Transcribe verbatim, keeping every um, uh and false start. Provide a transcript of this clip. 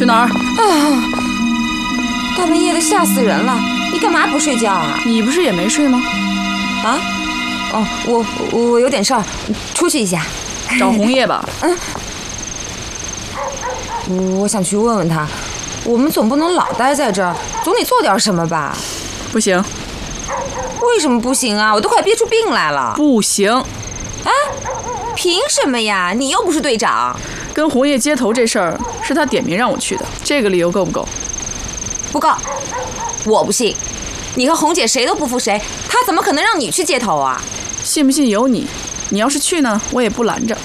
去哪儿？ 啊！大半夜的吓死人了！你干嘛不睡觉啊？ 你不是也没睡吗？ 啊？哦，我我有点事儿，出去一下。 找红叶吧。 嗯。我想去问问他，我们总不能老待在这儿，总得做点什么吧？ 不行。 为什么不行啊？我都快憋出病来了。 不行。 啊？凭什么呀？你又不是队长。 跟红叶接头这事儿是他点名让我去的，这个理由够不够？ 不够，我不信。你和红姐谁都不服谁，她怎么可能让你去接头啊？ 信不信由你。你要是去呢，我也不拦着。